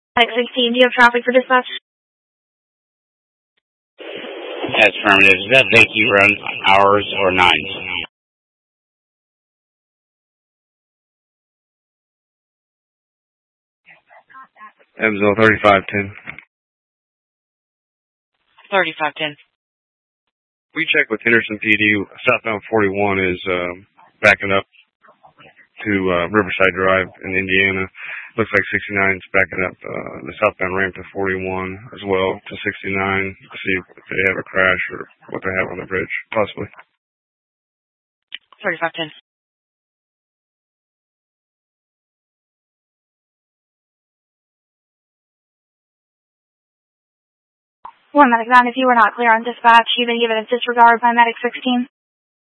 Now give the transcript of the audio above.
Medic 16, do you have traffic for dispatch? That's affirmative. Does that vacant run hours or nines? Evansville 3510. 3510. We checked with Henderson PD. Southbound 41 is backing up to Riverside Drive in Indiana. Looks like 69 is backing up the southbound ramp to 41 as well to 69 to see if they have a crash or what they have on the bridge, possibly. 3510. One Medic 9, if you were not clear on dispatch, you've been given a disregard by Medic 16.